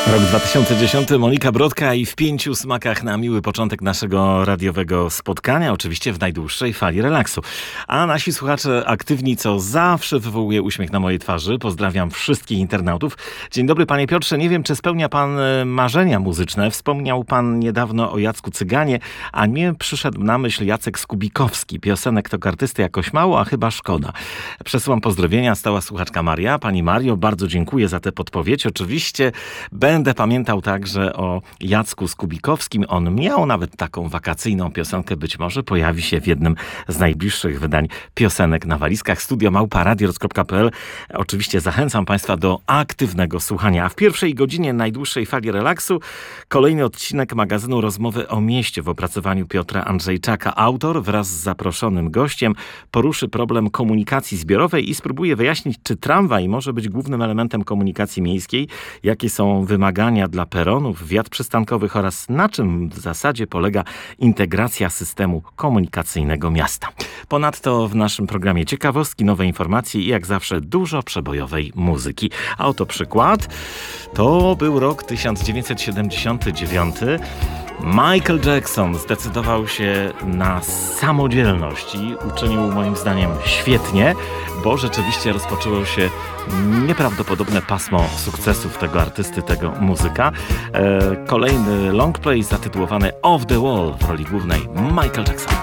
Rok 2010, Monika Brodka i w 5 smakach na miły początek naszego radiowego spotkania, oczywiście w najdłuższej fali relaksu. A nasi słuchacze aktywni, co zawsze wywołuje uśmiech na mojej twarzy. Pozdrawiam wszystkich internautów. Dzień dobry, panie Piotrze. Nie wiem, czy spełnia pan marzenia muzyczne. Wspomniał pan niedawno o Jacku Cyganie, a mnie przyszedł na myśl Jacek Skubikowski. Piosenek to artysty jakoś mało, a chyba szkoda. Przesyłam pozdrowienia, stała słuchaczka Maria. Pani Mario, bardzo dziękuję za tę podpowiedź. Oczywiście będę pamiętał także o Jacku Skubikowskim. On miał nawet taką wakacyjną piosenkę. Być może pojawi się w jednym z najbliższych wydań piosenek na walizkach. studio@radiorock.pl. Oczywiście zachęcam państwa do aktywnego słuchania. A w pierwszej godzinie najdłuższej fali relaksu kolejny odcinek magazynu Rozmowy o mieście w opracowaniu Piotra Andrzejczaka. Autor wraz z zaproszonym gościem poruszy problem komunikacji zbiorowej i spróbuje wyjaśnić, czy tramwaj może być głównym elementem komunikacji miejskiej, jakie są wymagania dla peronów, wiat przystankowych oraz na czym w zasadzie polega integracja systemu komunikacyjnego miasta. Ponadto w naszym programie ciekawostki, nowe informacje i jak zawsze dużo przebojowej muzyki. A oto przykład. To był rok 1979. Michael Jackson zdecydował się na samodzielność i uczynił moim zdaniem świetnie, bo rzeczywiście rozpoczęło się nieprawdopodobne pasmo sukcesów tego artysty, tego muzyka. Kolejny long play zatytułowany Off the Wall w roli głównej Michael Jackson.